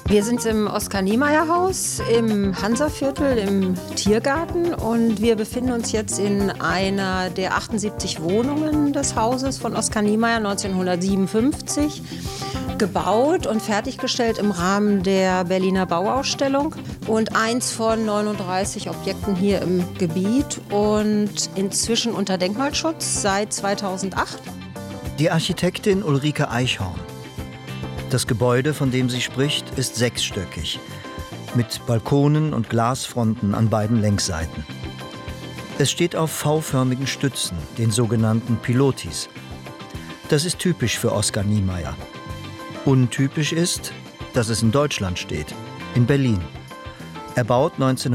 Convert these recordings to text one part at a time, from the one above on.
Wir sind im Oskar-Niemeyer-Haus im Hansaviertel im Tiergarten und wir befinden uns jetzt in einer der 78 Wohnungen des Hauses von Oskar Niemeyer 1957. Gebaut und fertiggestellt im Rahmen der Berliner Bauausstellung und eins von 39 Objekten hier im Gebiet und inzwischen unter Denkmalschutz seit 2008. Die Architektin Ulrike Eichhorn. Das Gebäude, von dem sie spricht, ist sechsstöckig, mit Balkonen und Glasfronten an beiden Längsseiten. Es steht auf V-förmigen Stützen, den sogenannten Pilotis. Das ist typisch für Oskar Niemeyer. Untypisch ist, dass es in Deutschland steht, in Berlin. Er baut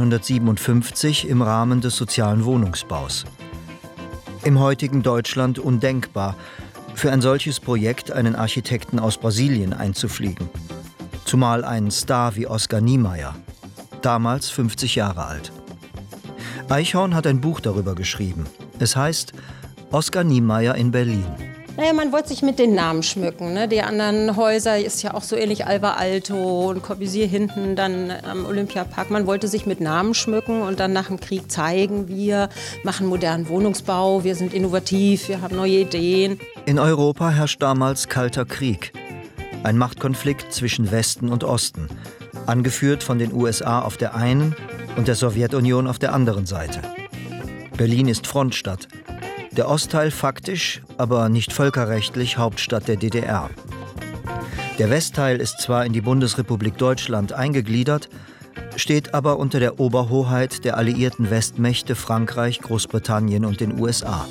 1957 im Rahmen des sozialen Wohnungsbaus. Im heutigen Deutschland undenkbar, für ein solches Projekt einen Architekten aus Brasilien einzufliegen. Zumal einen Star wie Oskar Niemeyer, damals 50 Jahre alt. Eichhorn hat ein Buch darüber geschrieben. Es heißt Oskar Niemeyer in Berlin. Naja, man wollte sich mit den Namen schmücken. Ne? Die anderen Häuser ist ja auch so ähnlich, Alvar Aalto und Corbusier hinten, dann am Olympiapark. Man wollte sich mit Namen schmücken und dann nach dem Krieg zeigen, wir machen modernen Wohnungsbau, wir sind innovativ, wir haben neue Ideen. In Europa herrscht damals Kalter Krieg. Ein Machtkonflikt zwischen Westen und Osten, angeführt von den USA auf der einen und der Sowjetunion auf der anderen Seite. Berlin ist Frontstadt. Der Ostteil faktisch, aber nicht völkerrechtlich Hauptstadt der DDR. Der Westteil ist zwar in die Bundesrepublik Deutschland eingegliedert, steht aber unter der Oberhoheit der alliierten Westmächte Frankreich, Großbritannien und den USA.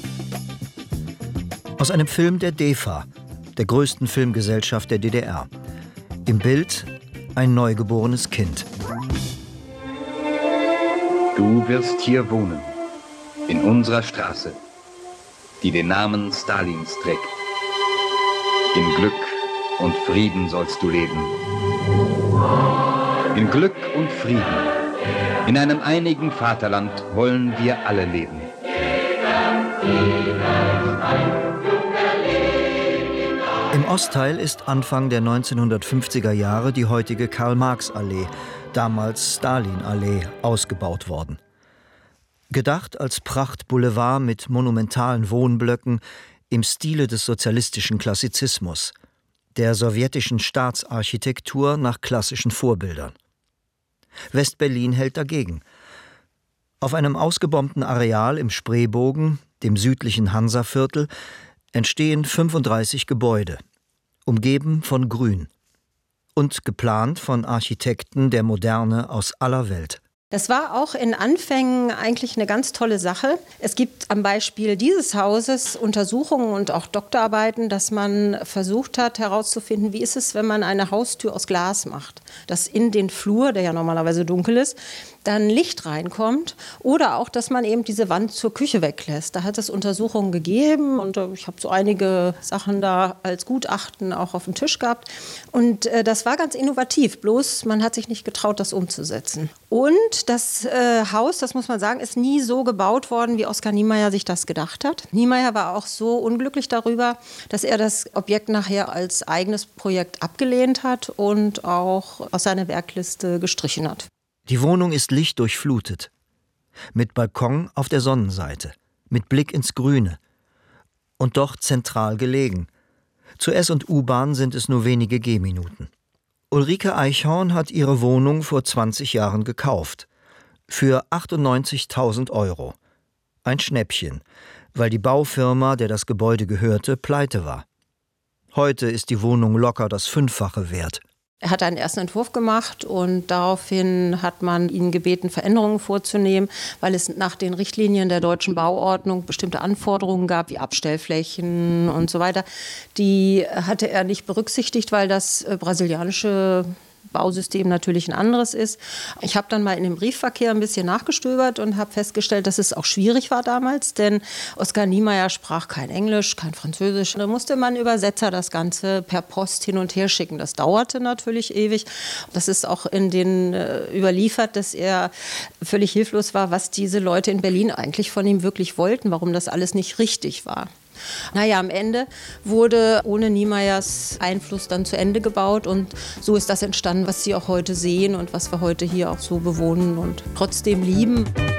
Aus einem Film der DEFA, der größten Filmgesellschaft der DDR. Im Bild ein neugeborenes Kind. Du wirst hier wohnen, in unserer Straße, die den Namen Stalins trägt. In Glück und Frieden sollst du leben. In Glück und Frieden, in einem einigen Vaterland wollen wir alle leben. Im Ostteil ist Anfang der 1950er Jahre die heutige Karl-Marx-Allee, damals Stalin-Allee, ausgebaut worden. Gedacht als Prachtboulevard mit monumentalen Wohnblöcken im Stile des sozialistischen Klassizismus, der sowjetischen Staatsarchitektur nach klassischen Vorbildern. West-Berlin hält dagegen. Auf einem ausgebombten Areal im Spreebogen, dem südlichen Hansaviertel, entstehen 35 Gebäude, umgeben von Grün und geplant von Architekten der Moderne aus aller Welt. Das war auch in Anfängen eigentlich eine ganz tolle Sache. Es gibt am Beispiel dieses Hauses Untersuchungen und auch Doktorarbeiten, dass man versucht hat herauszufinden, wie ist es, wenn man eine Haustür aus Glas macht, dass in den Flur, der ja normalerweise dunkel ist, dann Licht reinkommt oder auch, dass man eben diese Wand zur Küche weglässt. Da hat es Untersuchungen gegeben und ich habe so einige Sachen da als Gutachten auch auf dem Tisch gehabt. Und das war ganz innovativ, bloß man hat sich nicht getraut, das umzusetzen. Und das Haus, das muss man sagen, ist nie so gebaut worden, wie Oskar Niemeyer sich das gedacht hat. Niemeyer war auch so unglücklich darüber, dass er das Objekt nachher als eigenes Projekt abgelehnt hat und auch aus seiner Werkliste gestrichen hat. Die Wohnung ist lichtdurchflutet, mit Balkon auf der Sonnenseite, mit Blick ins Grüne und doch zentral gelegen. Zur S- und U-Bahn sind es nur wenige Gehminuten. Ulrike Eichhorn hat ihre Wohnung vor 20 Jahren gekauft, für 98.000 €. Ein Schnäppchen, weil die Baufirma, der das Gebäude gehörte, pleite war. Heute ist die Wohnung locker das Fünffache wert. Er hat einen ersten Entwurf gemacht und daraufhin hat man ihn gebeten, Veränderungen vorzunehmen, weil es nach den Richtlinien der deutschen Bauordnung bestimmte Anforderungen gab, wie Abstellflächen und so weiter. Die hatte er nicht berücksichtigt, weil das brasilianische Bausystem natürlich ein anderes ist. Ich habe dann mal in dem Briefverkehr ein bisschen nachgestöbert und habe festgestellt, dass es auch schwierig war damals, denn Oskar Niemeyer sprach kein Englisch, kein Französisch. Da musste man Übersetzer das Ganze per Post hin und her schicken. Das dauerte natürlich ewig. Das ist auch in den überliefert, dass er völlig hilflos war, was diese Leute in Berlin eigentlich von ihm wirklich wollten, warum das alles nicht richtig war. Naja, am Ende wurde ohne Niemeyers Einfluss dann zu Ende gebaut und so ist das entstanden, was Sie auch heute sehen und was wir heute hier auch so bewohnen und trotzdem lieben.